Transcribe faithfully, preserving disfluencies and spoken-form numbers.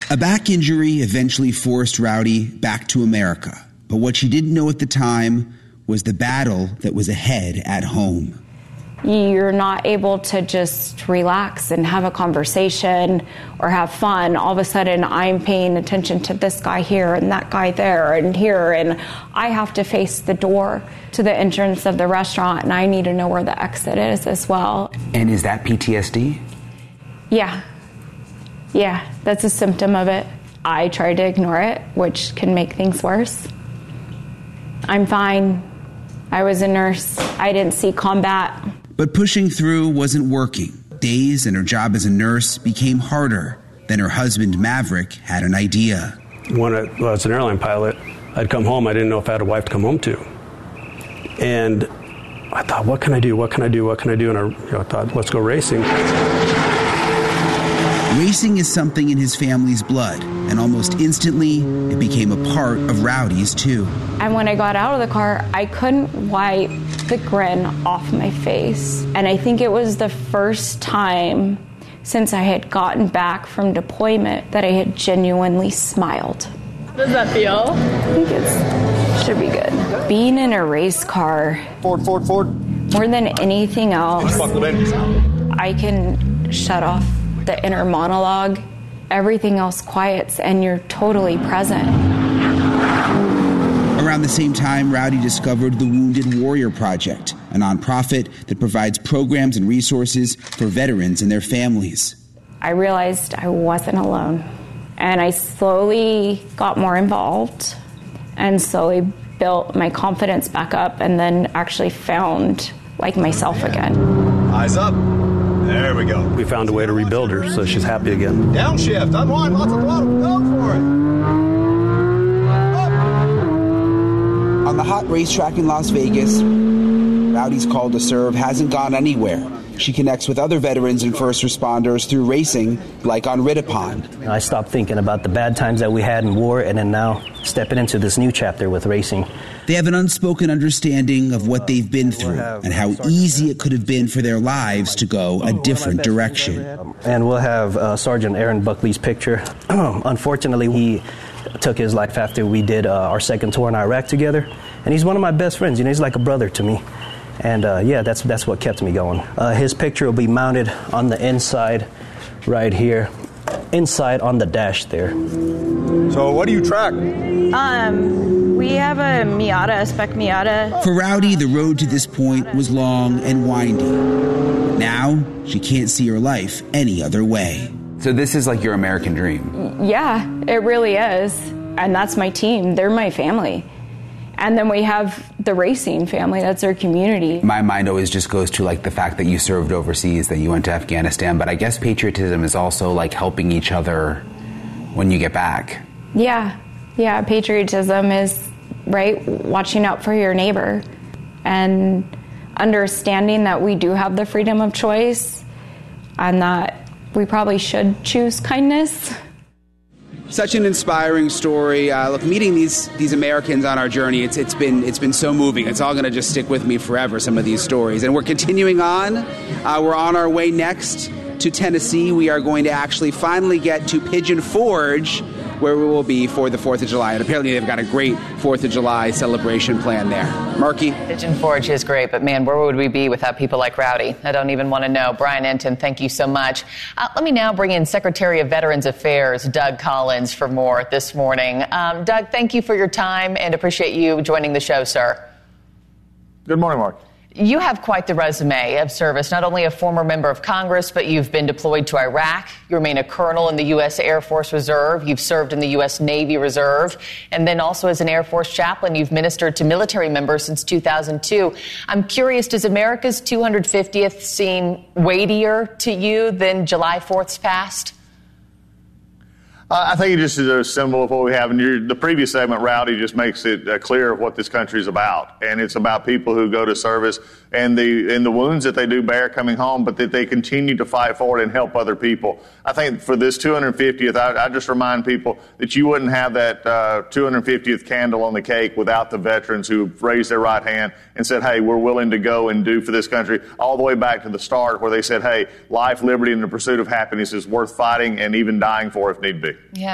A back injury eventually forced Rowdy back to America. But what she didn't know at the time was the battle that was ahead at home. You're not able to just relax and have a conversation or have fun. All of a sudden, I'm paying attention to this guy here and that guy there and here, and I have to face the door to the entrance of the restaurant, and I need to know where the exit is as well. And is that P T S D? Yeah. Yeah, that's a symptom of it. I try to ignore it, which can make things worse. I'm fine. I was a nurse. I didn't see combat. But pushing through wasn't working. Days and her job as a nurse became harder. Then her husband, Maverick, had an idea. When I was an airline pilot, I'd come home. I didn't know if I had a wife to come home to. And I thought, what can I do? What can I do? What can I do? And I, you know, I thought, let's go racing. Racing is something in his family's blood, and almost instantly, it became a part of Rowdy's, too. And when I got out of the car, I couldn't wipe the grin off my face. And I think it was the first time since I had gotten back from deployment that I had genuinely smiled. How does that feel? I think it should be good. Being in a race car, forward, forward, forward. More than anything else, I can shut off the inner monologue. Everything else quiets and you're totally present. Around the same time, Rowdy discovered the Wounded Warrior Project, a nonprofit that provides programs and resources for veterans and their families. I realized I wasn't alone, and I slowly got more involved and slowly built my confidence back up, and then actually found like myself again. Eyes up. There we go. We found a way to rebuild her so she's happy again. Downshift, unwind, lots of throttle, go for it. Up. On the hot racetrack in Las Vegas, Rowdy's call to serve hasn't gone anywhere. She connects with other veterans and first responders through racing, like on Rittipon. I stopped thinking about the bad times that we had in war, and then now stepping into this new chapter with racing. They have an unspoken understanding of what they've been through and how easy it could have been for their lives to go a different direction. And we'll have uh, Sergeant Aaron Buckley's picture. Unfortunately, he took his life after we did uh, our second tour in Iraq together. And he's one of my best friends. You know, he's like a brother to me. And uh, yeah, that's that's what kept me going. Uh, his picture will be mounted on the inside right here, inside on the dash there. So what do you track? Um, we have a Miata, a spec Miata. For Rowdy, the road to this point was long and windy. Now, she can't see her life any other way. So this is like your American dream. Yeah, it really is. And that's my team. They're my family. And then we have the racing family. That's our community. My mind always just goes to like the fact that you served overseas, that you went to Afghanistan. But I guess patriotism is also like helping each other when you get back. Yeah. Yeah. Patriotism is, right, watching out for your neighbor and understanding that we do have the freedom of choice and that we probably should choose kindness. Such an inspiring story. Uh, look, meeting these these Americans on our journey, it's it's been it's been so moving. It's all going to just stick with me forever, some of these stories. And we're continuing on. Uh, we're on our way next to Tennessee. We are going to actually finally get to Pigeon Forge, where we will be for the fourth of July. And apparently they've got a great fourth of July celebration plan there. Marky? Pigeon Forge is great, but man, where would we be without people like Rowdy? I don't even want to know. Brian Enton, thank you so much. Uh, let me now bring in Secretary of Veterans Affairs, Doug Collins, for more this morning. Um, Doug, thank you for your time and appreciate you joining the show, sir. Good morning, Mark. You have quite the resume of service, not only a former member of Congress, but you've been deployed to Iraq. You remain a colonel in the U S Air Force Reserve. You've served in the U S Navy Reserve. And then also as an Air Force chaplain, you've ministered to military members since two thousand two. I'm curious, does America's two hundred fiftieth seem weightier to you than July fourth's past? Uh, I think it just is a symbol of what we have. And your, the previous segment, Rowdy, just makes it uh, clear what this country is about. And it's about people who go to service and the and the wounds that they do bear coming home, but that they continue to fight forward and help other people. I think for this two hundred fiftieth, I, I just remind people that you wouldn't have that uh, two hundred fiftieth candle on the cake without the veterans who raised their right hand and said, hey, we're willing to go and do for this country, all the way back to the start where they said, hey, life, liberty, and the pursuit of happiness is worth fighting and even dying for if need be. Yeah.